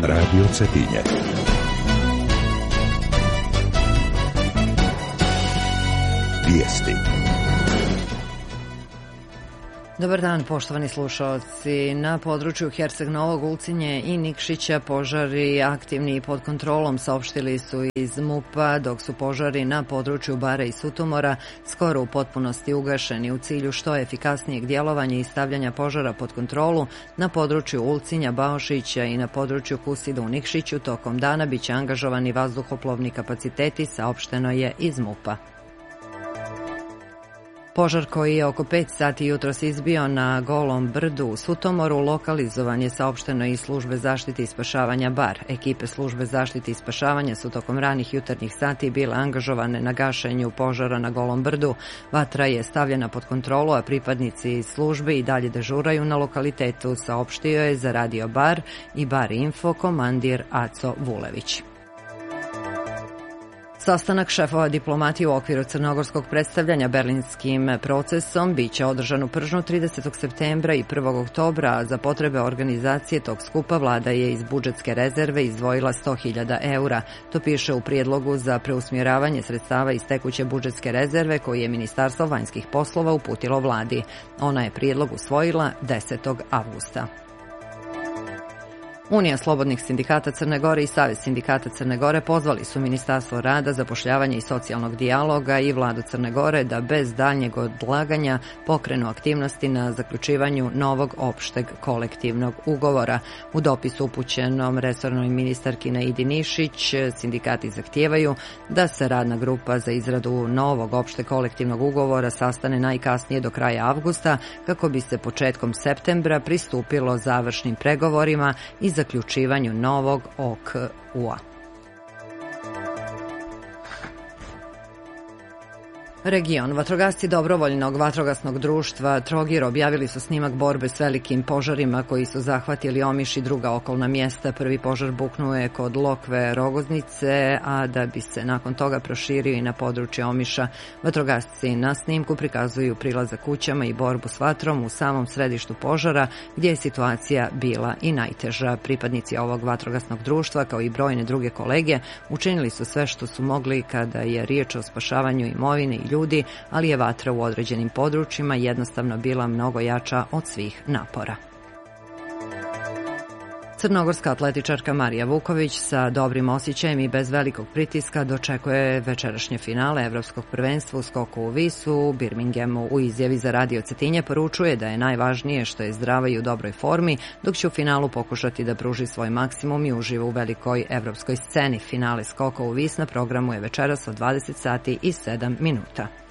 Radio Cetinje. Vijesti. Dobar dan, poštovani slušalci. Na području Herceg Novog, Ulcinje i Nikšića požari aktivni i pod kontrolom, saopštili su iz MUP-a, dok su požari na području Bara i Sutomora skoro u potpunosti ugašeni. U cilju što efikasnijeg djelovanja i stavljanja požara pod kontrolu na području Ulcinja, Baošića i na području Kusida u Nikšiću tokom dana biće angažovani vazduhoplovni kapaciteti, saopšteno je iz MUP-a. Požar koji je oko 5 sati jutros izbio na Golom brdu u Sutomoru lokalizovan je, saopšteno iz službe zaštite i spašavanja Bar. Ekipe službe zaštite i spašavanja su tokom ranih jutarnjih sati bile angažovane na gašenju požara na Golom brdu. Vatra je stavljena pod kontrolu, a pripadnici službe i dalje dežuraju na lokalitetu, saopštio je za Radio Bar i Bar Info komandir Aco Vulević. Sastanak šefova diplomatije u okviru crnogorskog predstavljanja berlinskim procesom biće održan u Pržnu 30. septembra i 1. oktobra, a za potrebe organizacije tog skupa vlada je iz budžetske rezerve izdvojila 100.000 eura. To piše u prijedlogu za preusmjeravanje sredstava iz tekuće budžetske rezerve koji je Ministarstvo vanjskih poslova uputilo vladi. Ona je prijedlog usvojila 10. avgusta. Unija slobodnih sindikata Crne Gore i Savez sindikata Crne Gore pozvali su Ministarstvo rada, zapošljavanja i socijalnog dijaloga i vladu Crne Gore da bez daljnjeg odlaganja pokrenu aktivnosti na zaključivanju novog opšteg kolektivnog ugovora. U dopisu upućenom resornoj ministarki Naidi Nišić, sindikati zahtijevaju da se radna grupa za izradu novog opšteg kolektivnog ugovora sastane najkasnije do kraja avgusta kako bi se početkom septembra pristupilo završnim pregovorima i zaključivanju novog OKU-a. Region. Vatrogasci dobrovoljnog vatrogasnog društva Trogir objavili su snimak borbe s velikim požarima koji su zahvatili Omiš i druga okolna mjesta. Prvi požar buknuo je kod Lokve Rogoznice, a da bi se nakon toga proširio i na područje Omiša. Vatrogasci na snimku prikazuju prilazak kućama i borbu s vatrom u samom središtu požara, gdje je situacija bila i najteža. Pripadnici ovog vatrogasnog društva, kao i brojne druge kolege, učinili su sve što su mogli kada je riječ o spašavanju imovine i ljudi, ali je vatra u određenim područjima jednostavno bila mnogo jača od svih napora. Crnogorska atletičarka Marija Vuković sa dobrim osjećajem i bez velikog pritiska dočekuje večerašnje finale Evropskog prvenstva u skoku u visu u Birminghamu. U izjavi za Radio Cetinje poručuje da je najvažnije što je zdrava i u dobroj formi, dok će u finalu pokušati da pruži svoj maksimum i uživa u velikoj evropskoj sceni. Finale skoka u vis na programu je večeras od 20 sati i 7 minuta.